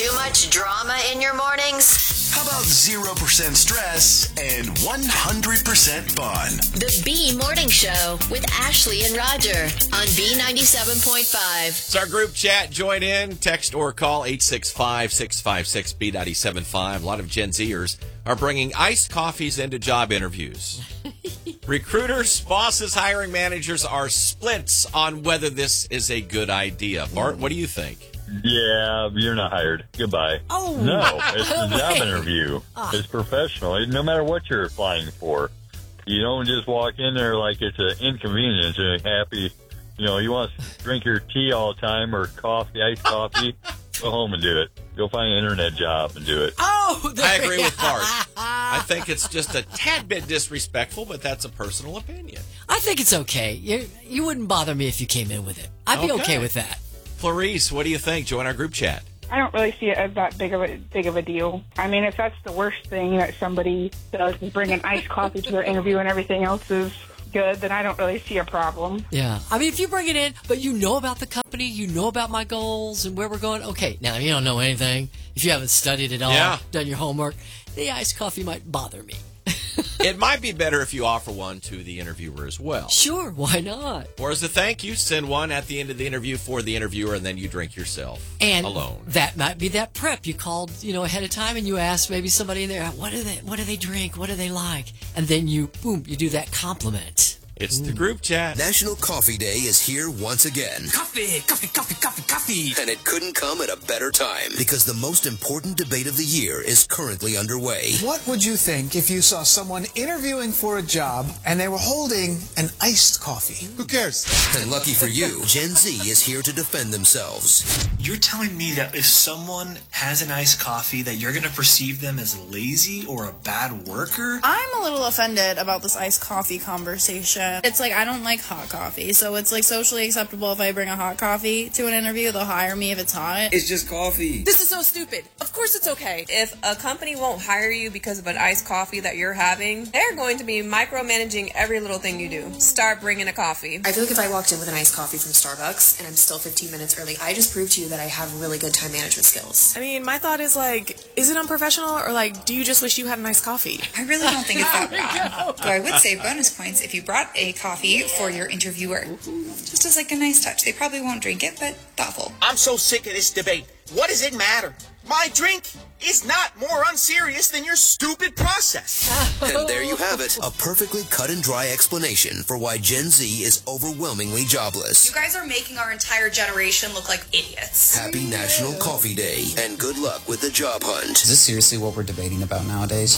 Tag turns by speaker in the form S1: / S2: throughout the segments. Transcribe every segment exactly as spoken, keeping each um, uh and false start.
S1: Too much drama in your mornings?
S2: How about zero percent stress and one hundred percent fun?
S1: The B Morning Show with Ashley and Roger on B ninety-seven point five.
S3: It's our group chat. Join in. Text or call eight six five, six five six, B nine seven five. A lot of Gen Zers are bringing iced coffees into job interviews. Recruiters, bosses, hiring managers are splits on whether this is a good idea. Bart, what do you think?
S4: Yeah, you're not hired. Goodbye.
S5: Oh.
S4: No, it's a job interview. It's professional. No matter what you're applying for. You don't just walk in there like it's an inconvenience and happy, you know, you want to drink your tea all the time or coffee, iced coffee, go home and do it. Go find an internet job and do it.
S5: Oh,
S3: I agree with Bart. I think it's just a tad bit disrespectful, but that's a personal opinion.
S5: I think it's okay. You you wouldn't bother me if you came in with it. I'd be okay,
S3: Okay.
S5: with that.
S3: Clarice, what do you think? Join our group chat.
S6: I don't really see it as that big of a big of a deal. I mean, if that's the worst thing that somebody does is bring an iced coffee to their interview and everything else is good, then I don't really see a problem.
S5: Yeah. I mean, if you bring it in, but you know about the company, you know about my goals and where we're going. Okay, now you don't know anything. If you haven't studied it all,
S3: Yeah.
S5: done your homework, the iced coffee might bother me.
S3: It might be better if you offer one to the interviewer as well.
S5: Sure, why not?
S3: Or as a thank you, send one at the end of the interview for the interviewer, and then you drink yourself
S5: And
S3: alone.
S5: that might be that prep. You called, you know, ahead of time and you asked maybe somebody in there, what do they what do they drink? What do they like? And then you, boom, you do that compliment.
S3: It's the group chat.
S2: National Coffee Day is here once again.
S7: Coffee, coffee, coffee, coffee, coffee.
S2: And it couldn't come at a better time because the most important debate of the year is currently underway.
S8: What would you think if you saw someone interviewing for a job and they were holding an iced coffee? Who cares?
S2: And lucky for you, Gen Z is here to defend themselves.
S7: You're telling me that if someone has an iced coffee that you're going to perceive them as lazy or a bad worker?
S9: I'm a little offended about this iced coffee conversation. It's like, I don't like hot coffee, so it's like socially acceptable if I bring a hot coffee to an interview. They'll hire me if it's hot.
S10: It's just coffee.
S11: This is so stupid. Of course it's okay. If a company won't hire you because of an iced coffee that you're having, they're going to be micromanaging every little thing you do. Start bringing a coffee.
S12: I feel like if I walked in with an iced coffee from Starbucks and I'm still fifteen minutes early, I just proved to you that I have really good time management skills.
S11: I mean, my thought is like, is it unprofessional or like, do you just wish you had an iced coffee?
S13: I really don't think it's that bad. Though I would say bonus points if you brought a coffee for your interviewer. Just as like a nice touch. They probably won't drink it, but thoughtful.
S14: I'm so sick of this debate. What does it matter? My drink is not more unserious than your stupid process.
S2: And there you have it, a perfectly cut and dry explanation for why Gen Z is overwhelmingly jobless.
S12: You guys are making our entire generation look like idiots.
S2: Happy National Coffee Day, and good luck with the job hunt.
S10: Is this seriously what we're debating about nowadays?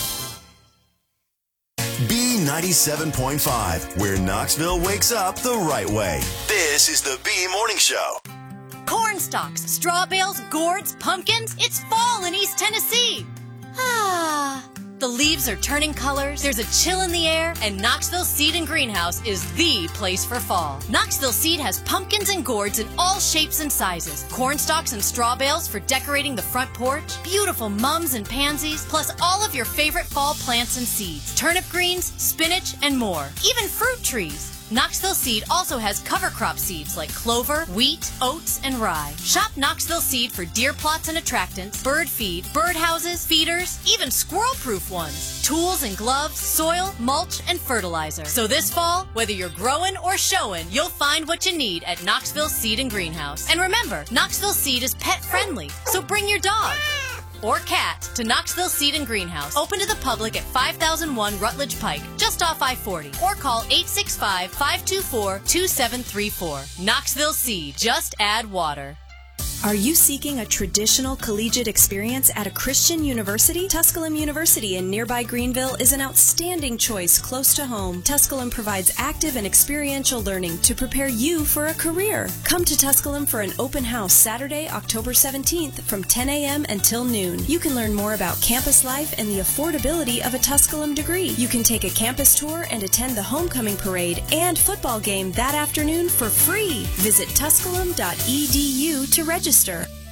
S2: B ninety-seven point five, where Knoxville wakes up the right way. This is the B Morning Show.
S15: Corn stalks, straw bales, gourds, pumpkins. It's fall in East Tennessee. Ah. The leaves are turning colors, there's a chill in the air, and Knoxville Seed and Greenhouse is the place for fall. Knoxville Seed has pumpkins and gourds in all shapes and sizes, corn stalks and straw bales for decorating the front porch, beautiful mums and pansies, plus all of your favorite fall plants and seeds, turnip greens, spinach, and more. Even fruit trees. Knoxville Seed also has cover crop seeds like clover, wheat, oats, and rye. Shop Knoxville Seed for deer plots and attractants, bird feed, bird houses, feeders, even squirrel-proof ones, tools and gloves, soil, mulch, and fertilizer. So this fall, whether you're growing or showing, you'll find what you need at Knoxville Seed and Greenhouse. And remember, Knoxville Seed is pet-friendly, so bring your dog or cat to Knoxville Seed and Greenhouse. Open to the public at five thousand one Rutledge Pike, just off I forty. Or call eight six five, five two four, two seven three four. Knoxville Seed. Just add water.
S16: Are you seeking a traditional collegiate experience at a Christian university? Tusculum University in nearby Greenville is an outstanding choice close to home. Tusculum provides active and experiential learning to prepare you for a career. Come to Tusculum for an open house Saturday, October seventeenth from ten a.m. until noon. You can learn more about campus life and the affordability of a Tusculum degree. You can take a campus tour and attend the homecoming parade and football game that afternoon for free. Visit tusculum dot e d u to register.